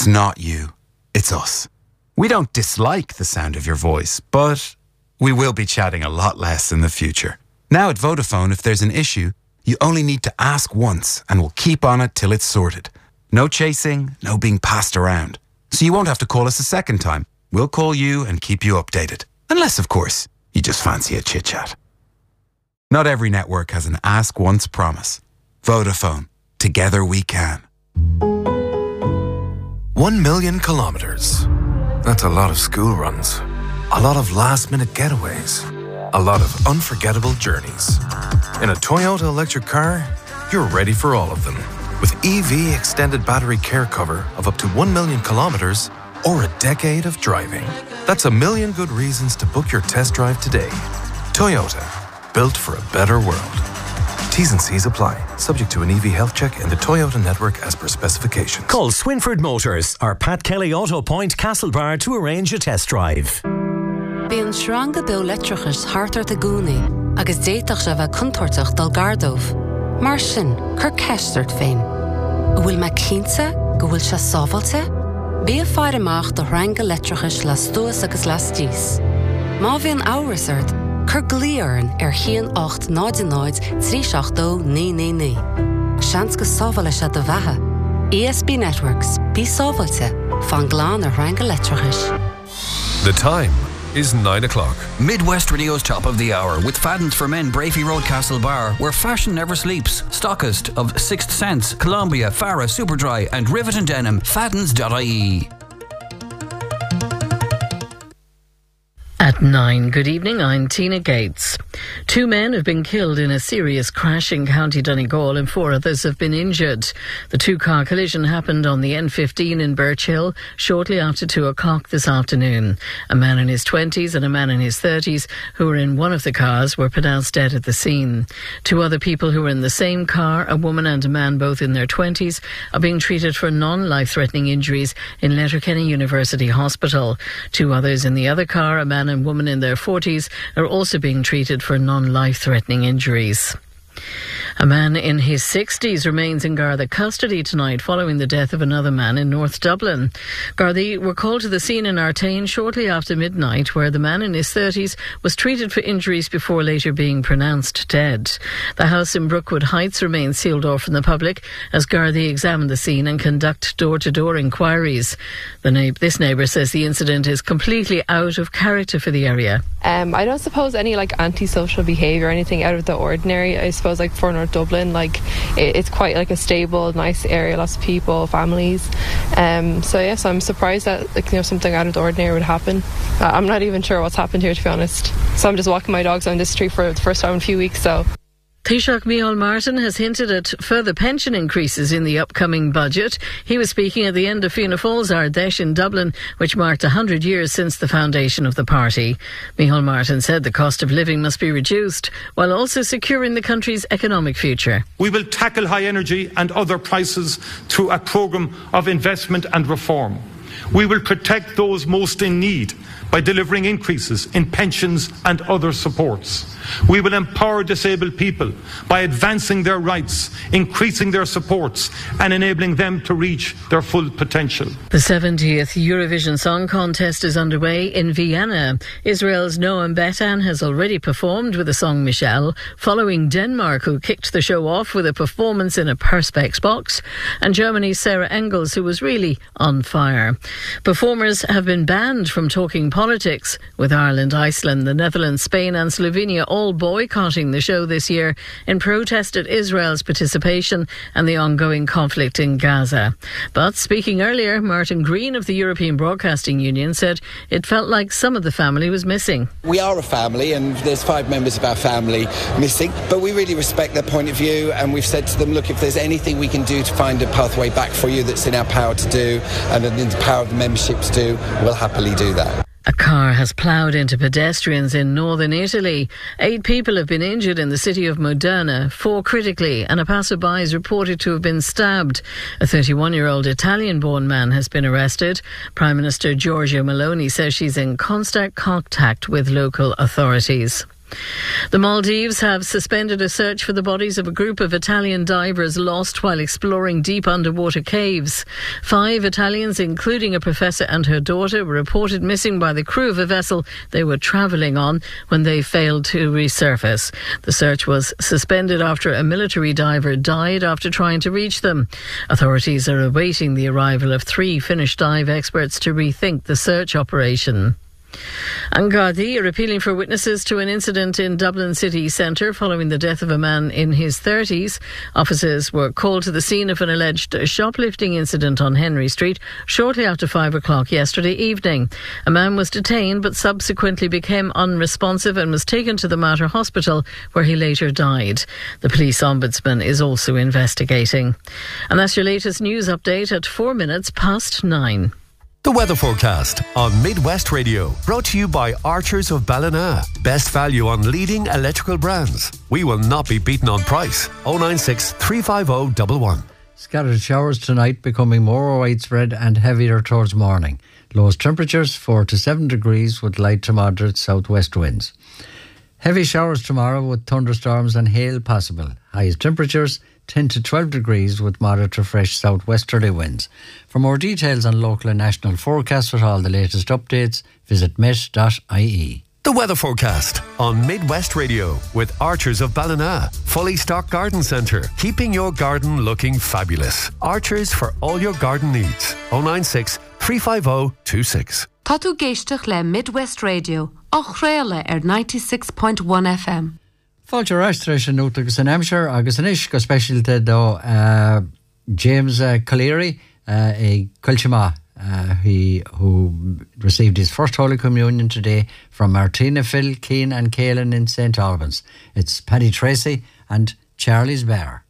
It's not you, it's us. We don't dislike the sound of your voice, but we will be chatting a lot less in the future. Now at Vodafone, if there's an issue, you only need to ask once and we'll keep on it till it's sorted. No chasing, no being passed around. So you won't have to call us a second time. We'll call you and keep you updated. Unless, of course, you just fancy a chit-chat. Not every network has an ask once promise. Vodafone. Together we can. 1 million kilometres. That's a lot of school runs. A lot of last-minute getaways. A lot of unforgettable journeys. In a Toyota electric car, you're ready for all of them. With EV extended battery care cover of up to 1 million kilometres or a decade of driving. That's a million good reasons to book your test drive today. Toyota, built for a better world. T's and C's apply, subject to an EV health check in the Toyota network as per specifications. Call Swinford Motors or Pat Kelly Auto Point Castlebar to arrange a test drive. Bíonn sranga bio letrichas hartar de gúnaí, agus déitach se bheith contortach dal gardómh. Mar sin, cur ceistart féin. Bhfuil me cínte go bhfuil se sábhailte? Bí a fear amach do ranga letrichas las tuas agus las díos. Má bhíonn áras cur glíorn chian 8 náid 382 999. Seans go sábhaile se do bheatha. ESB Networks, bí sábhailte, fan glán a ranga letrichas. The time is 9 o'clock. Midwest Radio's Top of the Hour with Faddens for Men, Brafey Road, Castlebar, where fashion never sleeps. Stockist of Sixth Sense, Columbia, Farah, Superdry and Rivet and Denim. Faddens.ie. At 9, good evening, I'm Tina Gates. 2 men have been killed in a serious crash in County Donegal and 4 others have been injured. The 2-car collision happened on the N15 in Birch Hill shortly after 2 o'clock this afternoon. A man in his 20s and a man in his 30s who were in one of the cars were pronounced dead at the scene. 2 other people who were in the same car, a woman and a man both in their 20s, are being treated for non-life-threatening injuries in Letterkenny University Hospital. 2 others in the other car, a man and woman in their 40s, are also being treated for non-life-threatening injuries. A man in his 60s remains in Garda custody tonight following the death of another man in North Dublin. Gardaí were called to the scene in Artane shortly after midnight, where the man in his 30s was treated for injuries before later being pronounced dead. The house in Brookwood Heights remains sealed off from the public as Gardaí examine the scene and conduct door-to-door inquiries. This neighbour says the incident is completely out of character for the area. I don't suppose any antisocial behaviour or anything out of the ordinary. I suppose for North Dublin, it's quite a stable, nice area, lots of people, families. So I'm surprised that something out of the ordinary would happen. I'm not even sure what's happened here, to be honest. So I'm just walking my dogs on this street for the first time in a few weeks. So. Taoiseach Micheál Martin has hinted at further pension increases in the upcoming budget. He was speaking at the end of Fianna Fáil's Ardèche in Dublin, which marked 100 years since the foundation of the party. Micheál Martin said the cost of living must be reduced, while also securing the country's economic future. We will tackle high energy and other prices through a programme of investment and reform. We will protect those most in need by delivering increases in pensions and other supports. We will empower disabled people by advancing their rights, increasing their supports and enabling them to reach their full potential. The 70th Eurovision Song Contest is underway in Vienna. Israel's Noam Betan has already performed with the song Michelle, following Denmark, who kicked the show off with a performance in a Perspex box, and Germany's Sarah Engels, who was really on fire. Performers have been banned from talking politics, with Ireland, Iceland, the Netherlands, Spain and Slovenia all boycotting the show this year in protest at Israel's participation and the ongoing conflict in Gaza. But speaking earlier, Martin Green of the European Broadcasting Union said it felt like some of the family was missing. We are a family and there's 5 members of our family missing, but we really respect their point of view, and we've said to them, look, if there's anything we can do to find a pathway back for you that's in our power to do and in the power of the membership to do, we'll happily do that. A car has ploughed into pedestrians in northern Italy. 8 people have been injured in the city of Modena, 4 critically, and a passerby is reported to have been stabbed. A 31-year-old Italian-born man has been arrested. Prime Minister Giorgia Meloni says she's in constant contact with local authorities. The Maldives have suspended a search for the bodies of a group of Italian divers lost while exploring deep underwater caves. 5 Italians, including a professor and her daughter, were reported missing by the crew of a vessel they were travelling on when they failed to resurface. The search was suspended after a military diver died after trying to reach them. Authorities are awaiting the arrival of 3 Finnish dive experts to rethink the search operation. And Gardaí are appealing for witnesses to an incident in Dublin city centre following the death of a man in his 30s. Officers were called to the scene of an alleged shoplifting incident on Henry Street shortly after 5 o'clock yesterday evening. A man was detained but subsequently became unresponsive and was taken to the Mater Hospital, where he later died. The police ombudsman is also investigating. And that's your latest news update at 9:04. The weather forecast on Midwest Radio, brought to you by Archers of Ballina. Best value on leading electrical brands. We will not be beaten on price. 096 350 11. Scattered showers tonight, becoming more widespread and heavier towards morning. Lowest temperatures 4 to 7 degrees with light to moderate southwest winds. Heavy showers tomorrow with thunderstorms and hail possible. Highest temperatures 10 to 12 degrees with moderate to fresh southwesterly winds. For more details on local and national forecasts with all the latest updates, visit met.ie. The weather forecast on Midwest Radio with Archers of Ballina. Fully stocked garden centre, keeping your garden looking fabulous. Archers for all your garden needs. 096 350 26. Tá tú géisteach le Midwest Radio, ach réile 96.1 FM. Fáilte reis an nút agus an Hampshire agus an isis go speisialte do James Colleary, a Culchima, who received his first Holy Communion today from Martina, Phil, Keane and Caelan in St. Albans. It's Paddy Tracy and Charlie's Bear.